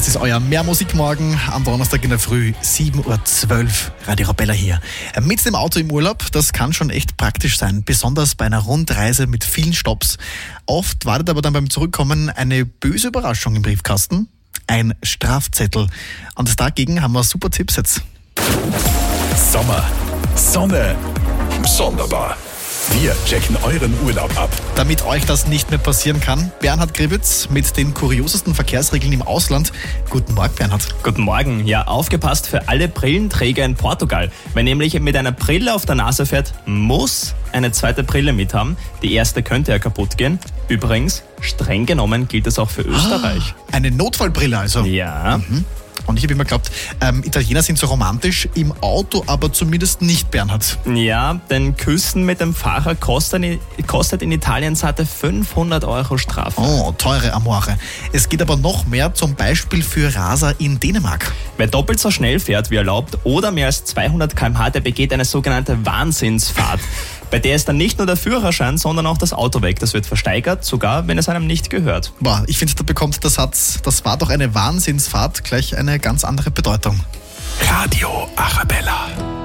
Das ist euer Mehr Musik morgen am Donnerstag in der Früh, 7.12 Uhr, Radio Arabella hier. Mit dem Auto im Urlaub, das kann schon echt praktisch sein, besonders bei einer Rundreise mit vielen Stopps. Oft wartet aber dann beim Zurückkommen eine böse Überraschung im Briefkasten, ein Strafzettel. Und dagegen haben wir super Tipps jetzt. Sommer, Sonne, sonderbar. Wir checken euren Urlaub ab. Damit euch das nicht mehr passieren kann, Bernhard Gribitz mit den kuriosesten Verkehrsregeln im Ausland. Guten Morgen, Bernhard. Guten Morgen. Ja, aufgepasst für alle Brillenträger in Portugal. Wer nämlich mit einer Brille auf der Nase fährt, muss eine zweite Brille mit haben. Die erste könnte ja kaputt gehen. Übrigens, streng genommen gilt das auch für Österreich. Eine Notfallbrille also? Ja. Und ich habe immer geglaubt, Italiener sind so romantisch, im Auto aber zumindest nicht, Bernhard. Ja, denn Küssen mit dem Fahrer kostet in Italien satte 500 € Strafe. Oh, teure Amore. Es geht aber noch mehr, zum Beispiel für Raser in Dänemark. Wer doppelt so schnell fährt wie erlaubt oder mehr als 200 km/h, der begeht eine sogenannte Wahnsinnsfahrt. Bei der ist dann nicht nur der Führerschein, sondern auch das Auto weg. Das wird versteigert, sogar wenn es einem nicht gehört. Boah, ich finde, da bekommt der Satz, das war doch eine Wahnsinnsfahrt, gleich eine ganz andere Bedeutung. Radio Arabella.